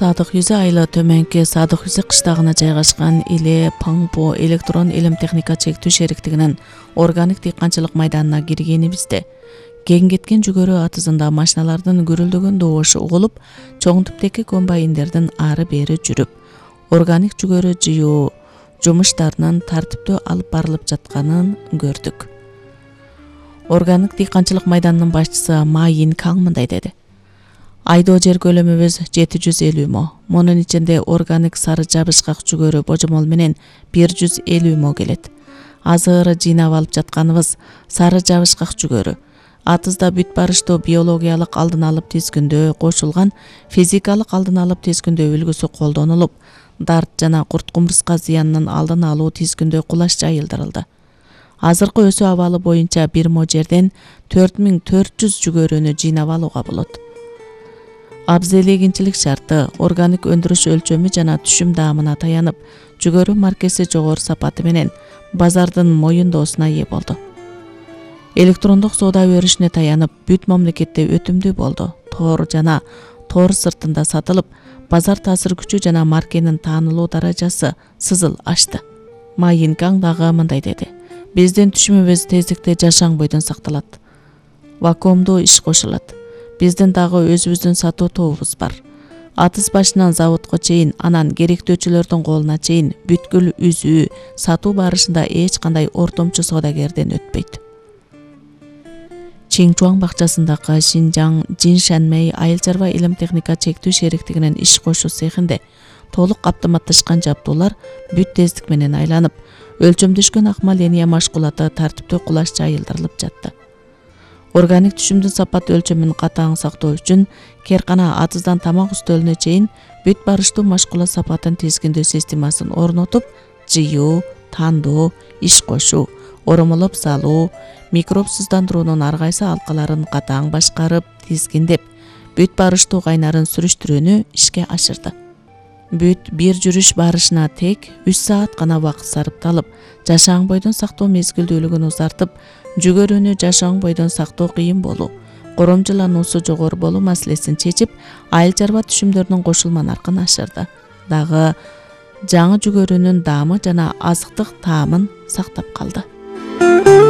Садық Юзі айылы төменгі Садық Юзі қыштағына жайғашқан иле Паңпо электрон илим техника чектүү шериктигинин органик дыйканчылык майданына киргенибизде кен кеткен жүгөрү атызында машиналардын гүрүлдөгөн добушу угулуп, чоң типтеги комбайндердин ары бери жүрүп, органик жүгөрү жыюу жумуштарынын тартиптүү алып барылып жатканын көрдүк. Органик дыйканчылык майданынын башчысы Ма Ин Каң мындай деди. Айдоо жер көлөмүбүз 750 мо. Мунун ичинде органик сары жабышкак жүгөрү божомол менен 150 мо келет. Азыры жыйнап алып жатканыбыз сары жабышкак жүгөрү. Атызда бүт барыштуу биологиялык алдын алып тизгиндөө кошулган физикалык алдын алып тизгиндөө үлгүсү колдонулуп, дарт жана курт кумурска зыянынын алдын алуу тизгиндөө кулаш жайылдырылды. Азыркы өсүү абалы боюнча 1 мо жерден 4400 жүгөрүнү жыйнап алууга болот. Абзел эгинчилик шарты, органик өндүрүш өлчөмү жана түшүм даамына таянып, жүгөрү маркеси жогору сапаты менен базардын моюндоосуна ээ болду. Электрондук соода өрүшүнө таянып, бүт мамлекетте өтүмдүү болду. Тоор жана тоор сыртында сатылып, базар таасир күчү жана маркенин таанылуу даражасы сызыл ашты. Ма Ин Каң дагы мындай деди. Биздин түшүмүбүз тездикте жашаң бойдон сакталат. Вакуумдуу иш кошулат. Биздин дагы өзүбүздүн сатуу тобубуз бар. Атыз башынан заводко чейин, анан керектөөчүлөрдүн колуна чейин бүткүл үзүү, сатуу барышында эч кандай ортомчу соодагерден өтпөйт. Чинчуан бакчасындагы Шинжаң Жиншанмей айыл чарба илим техника чектүү шериктигинин иш кошуу цехинде толук автоматташкан жабдуулар бүт тездик менен айланып, өлчөмдөшкөн акма линия машкулаты тартиптүү кулаш жайылдырылып жатты. Органик түшүмдүн сапат өлчөмүн катаң сактоо үчүн керкана атыздан тамак үстөлүнө чейин бүт барыштуу машкула сапатын тизгиндөө системасын орнотуп, жыюу, тандоо, иш кошуу, оромолоп салуу, микробсуздандыруунун ар кайсы алкаларын катаң башкарып, тизгиндеп, бүт барыштуу кайнарын сүрүштүрүүнү ишке ашырды. Бүт бир жүрүш барышына тек 3 саат гана убакыт сарпталып, жашаң бойдон сактоо мезгилдүүлүгүн узартып, жүгөрүнү жашаң бойдон сактоо кыйын болуу, коромжулануусу жогору болуу маселесин чечип, айыл чарба түшүмдөрүнүн кошулма наркын ашырды. Дагы жаңы жүгөрүнүн даамы жана азыктык таамын сактап калды.